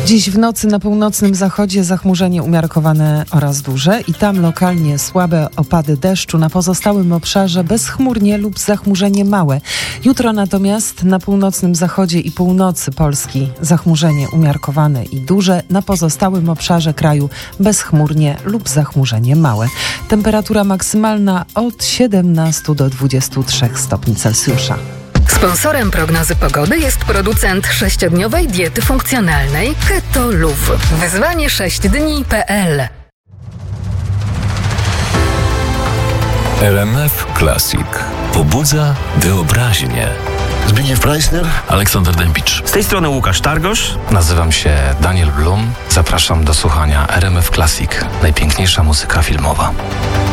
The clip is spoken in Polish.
Dziś w nocy na północnym zachodzie zachmurzenie umiarkowane oraz duże i tam lokalnie słabe opady deszczu, na pozostałym obszarze bezchmurnie lub zachmurzenie małe. Jutro natomiast na północnym zachodzie i północy Polski zachmurzenie umiarkowane i duże, na pozostałym obszarze kraju bezchmurnie lub zachmurzenie małe. Temperatura maksymalna od 17 do 23 stopni Celsjusza. Sponsorem prognozy pogody jest producent 6-dniowej diety funkcjonalnej Keto Luv. Wyzwanie 6dni.pl. RMF Classic pobudza wyobraźnię. Zbigniew Preissner, Aleksander Dębicz. Z tej strony Łukasz Targosz. Nazywam się Daniel Blum. Zapraszam do słuchania RMF Classic. Najpiękniejsza muzyka filmowa.